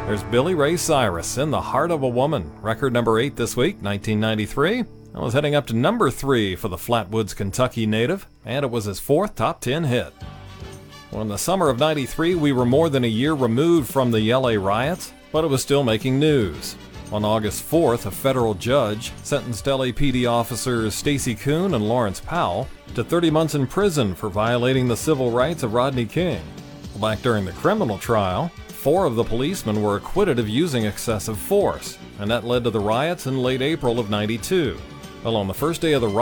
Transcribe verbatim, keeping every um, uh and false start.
There's Billy Ray Cyrus, In the Heart of a Woman, record number eight this week, nineteen ninety-three. It was heading up to number three for the Flatwoods, Kentucky native, and it was his fourth top ten hit. Well, in the summer of ninety-three, we were more than a year removed from the L A riots, but it was still making news. On August fourth, a federal judge sentenced L A P D officers Stacy Kuhn and Lawrence Powell to thirty months in prison for violating the civil rights of Rodney King. Back during the criminal trial, four of the policemen were acquitted of using excessive force, and that led to the riots in late April of ninety-two. Well, on the first day of the